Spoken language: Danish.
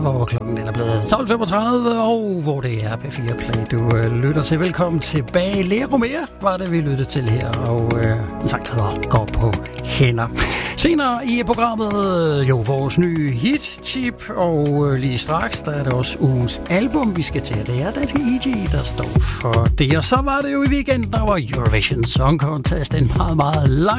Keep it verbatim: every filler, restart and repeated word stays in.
hvor klokken den er blevet tolv femogtredive, og hvor det er P fire Play, du øh, lytter til. Velkommen tilbage. Lea Romea var det, vi lyttede til her, og øh, en sang, der hedder Går på hænder. Senere i programmet, jo, vores nye hit-tip, og øh, lige straks, der er det også ugens album, vi skal til. Det er Danske E G, der står for det. Og så var det jo i weekenden, der var Eurovision Song Contest, en meget, meget lang